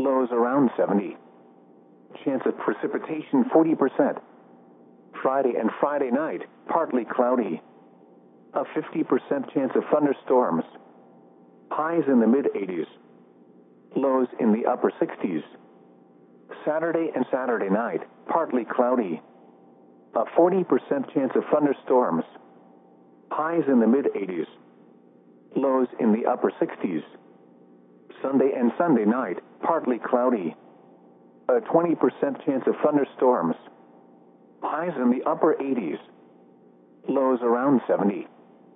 Lows around 70. Chance of precipitation 40%. Friday and Friday night, partly cloudy. A 50% chance of thunderstorms. Highs in the mid-80s. Lows in the upper 60s. Saturday and Saturday night, partly cloudy. A 40% chance of thunderstorms. Highs in the mid-80s. Lows in the upper 60s. Sunday and Sunday night, partly cloudy. A 20% chance of thunderstorms. Highs in the upper 80s. Lows around 70.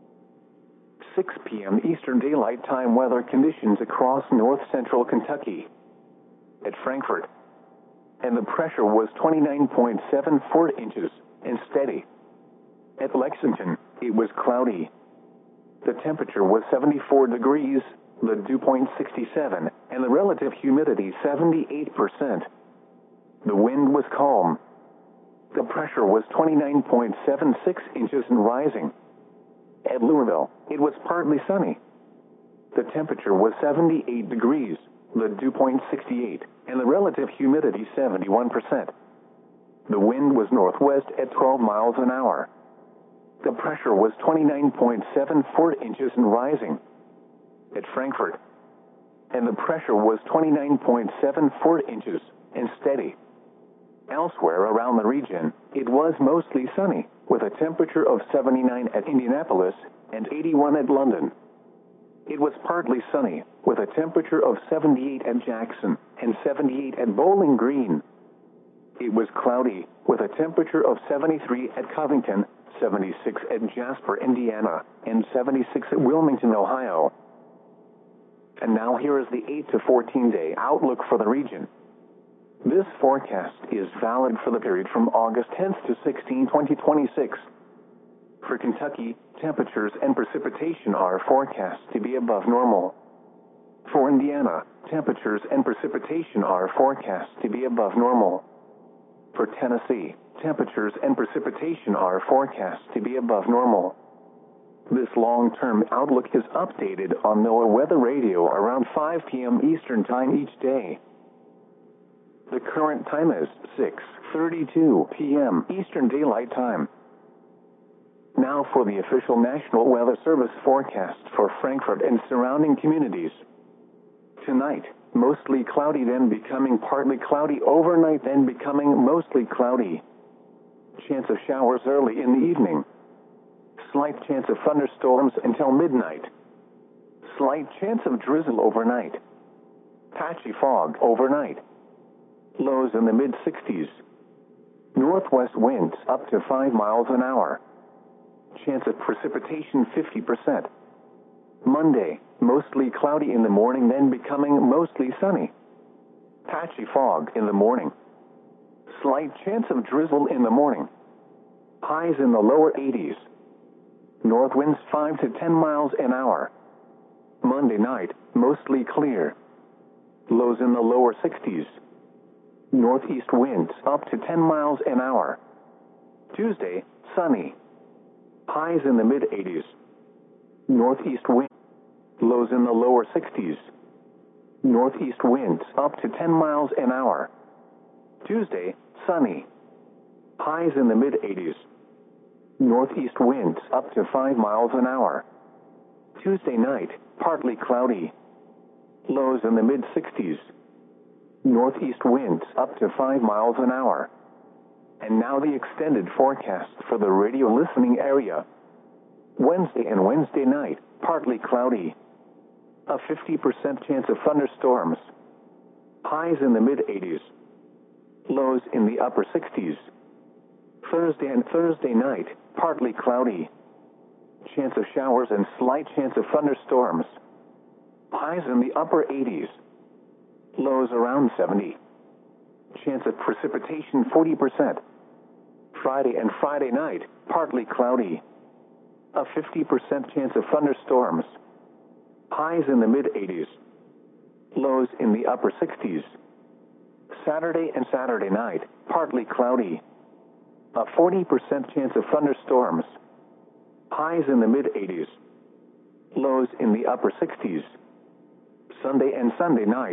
6 p.m. Eastern Daylight Time weather conditions across north-central Kentucky. At Frankfort. And the pressure was 29.74 inches and steady. At Lexington, it was cloudy. The temperature was 74 degrees, the dew point 67, and the relative humidity 78%. The wind was calm. The pressure was 29.76 inches and rising. At Louisville, it was partly sunny. The temperature was 78 degrees, the dew point 68, and the relative humidity 71%. The wind was northwest at 12 miles an hour. The pressure was 29.74 inches and rising. At Frankfort. And the pressure was 29.74 inches and steady. Elsewhere around the region, it was mostly sunny, with a temperature of 79 at Indianapolis and 81 at London. It was partly sunny, with a temperature of 78 at Jackson and 78 at Bowling Green. It was cloudy, with a temperature of 73 at Covington, 76 at Jasper, Indiana, and 76 at Wilmington, Ohio. And now here is the 8 to 14-day outlook for the region. This forecast is valid for the period from August 10th to 16, 2026. For Kentucky, temperatures and precipitation are forecast to be above normal. For Indiana, temperatures and precipitation are forecast to be above normal. For Tennessee, temperatures and precipitation are forecast to be above normal. This long-term outlook is updated on NOAA Weather Radio around 5 p.m. Eastern Time each day. The current time is 6:32 p.m. Eastern Daylight Time. Now for the official National Weather Service forecast for Frankfort and surrounding communities. Tonight, mostly cloudy, then becoming partly cloudy, overnight, then becoming mostly cloudy. Chance of showers early in the evening. Slight chance of thunderstorms until midnight. Slight chance of drizzle overnight. Patchy fog overnight. Lows in the mid-60s. Northwest winds up to 5 miles an hour. Chance of precipitation 50%. Monday, mostly cloudy in the morning, then becoming mostly sunny. Patchy fog in the morning. Slight chance of drizzle in the morning. Highs in the lower 80s. North winds 5 to 10 miles an hour. Monday night, mostly clear. Lows in the lower 60s. Northeast winds up to 10 miles an hour. Tuesday, sunny. Highs in the mid-80s. Northeast wind. Lows in the lower 60s. Northeast winds up to 10 miles an hour. Tuesday, sunny. Highs in the mid-80s. Northeast winds up to 5 miles an hour. Tuesday night, partly cloudy. Lows in the mid-60s. Northeast winds up to 5 miles an hour. And now the extended forecast for the radio listening area. Wednesday and Wednesday night, partly cloudy. A 50% chance of thunderstorms. Highs in the mid-80s. Lows in the upper 60s. Thursday and Thursday night, partly cloudy. Chance of showers and slight chance of thunderstorms. Highs in the upper 80s. Lows around 70. Chance of precipitation 40%. Friday and Friday night, partly cloudy. A 50% chance of thunderstorms. Highs in the mid-80s. Lows in the upper 60s. Saturday and Saturday night, partly cloudy. A 40% chance of thunderstorms. Highs in the mid-80s. Lows in the upper 60s. Sunday and Sunday night,